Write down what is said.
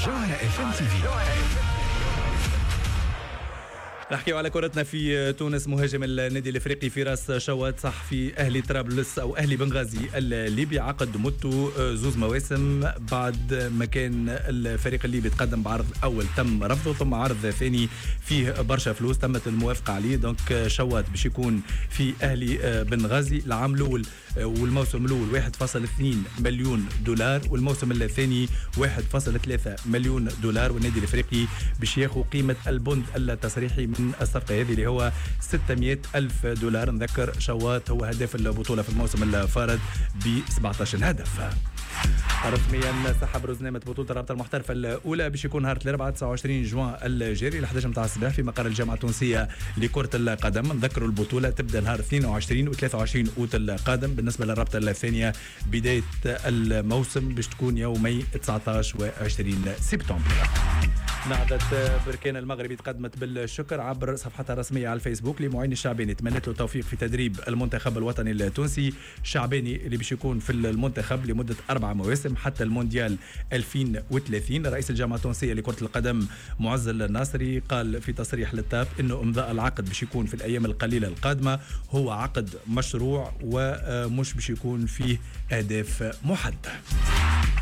جوهرة اف ام تي في. نحكيو على كرتنا في تونس. مهاجم النادي الافريقي فراس شوات صحفي اهلي طرابلس او اهلي بنغازي الليبي عقد مدته 2 مواسم بعد ما كان الفريق الليبي تقدم بعرض اول تم رفضه، ثم عرض ثاني فيه برشا فلوس تمت الموافقه عليه. دونك شوات باش يكون في اهلي بنغازي العام الاول والموسم الاول 1.2 مليون دولار والموسم الثاني 1.3 مليون دولار، والنادي الافريقي باش ياخذ قيمه البند التصريحي من الصفقه هذه اللي هو 600 ألف دولار. نذكر شوات هو هداف البطوله في الموسم الفارط ب 17 هدف. رسميا سحب رزنامة بطولة الرابطة المحترفة الأولى باش يكون نهار الأربعاء 29 جوان الجاري ل 11 متاع الصباح في مقر الجامعة التونسية لكرة القدم. نذكروا البطولة تبدأ نهار 22 و 23 أوت القادم. بالنسبة للرابطة الثانية بداية الموسم باش تكون يومي 19 و 20 سبتمبر. نهضة بركان المغربي تقدمت بالشكر عبر صفحتها الرسمية على الفيسبوك لمعين الشعباني، تمنت له التوفيق في تدريب المنتخب الوطني التونسي. شعباني اللي باش يكون في المنتخب لمدة 4 مواسم حتى المونديال 2030. رئيس الجامعة التونسية لكرة القدم معزل الناصري قال في تصريح للتاب انه امضاء العقد باش يكون في الايام القليلة القادمة هو عقد مشروع ومش باش يكون فيه اهداف محددة.